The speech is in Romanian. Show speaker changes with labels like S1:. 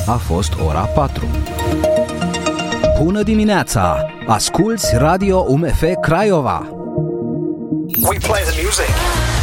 S1: a fost ora 4. Bună dimineața! Asculți Radio UMF Craiova!
S2: We play the music.